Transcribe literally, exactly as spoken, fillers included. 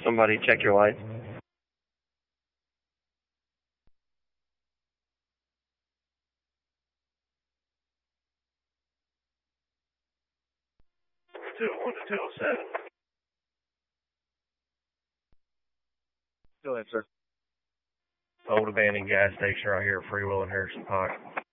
Somebody check your lights. two oh one to two oh seven. Go ahead, sir. Old abandoned gas station right here, Free Will and Harrison Pike.